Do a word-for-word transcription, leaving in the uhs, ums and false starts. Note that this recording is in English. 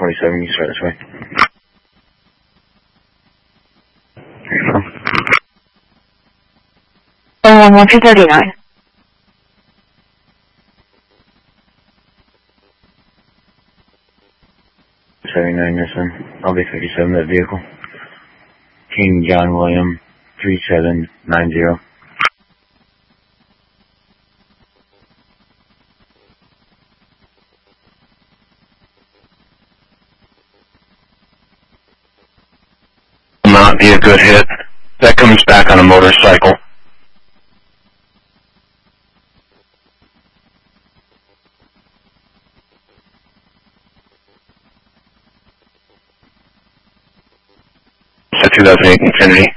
twenty-seven, you start this way. one one two thirty-nine. seventy-nine, yes, sir. I'll be fifty-seven, that vehicle. King John William, three seven nine zero. Not be a good hit. That comes back on a motorcycle. It's a two thousand eight Infiniti.